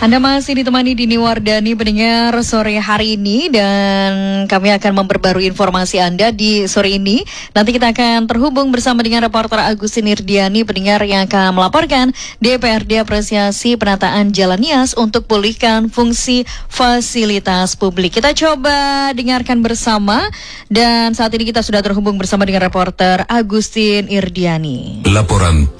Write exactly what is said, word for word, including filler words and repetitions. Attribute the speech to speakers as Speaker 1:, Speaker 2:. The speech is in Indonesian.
Speaker 1: Anda masih ditemani Dini Wardani pendengar sore hari ini, dan kami akan memperbarui informasi Anda di sore ini. Nanti kita akan terhubung bersama dengan reporter Agustin Irdiani pendengar yang akan melaporkan D P R D apresiasi penataan Jalan Nias untuk pulihkan fungsi fasilitas publik. Kita coba dengarkan bersama, dan saat ini kita sudah terhubung bersama dengan reporter Agustin Irdiani.
Speaker 2: Laporan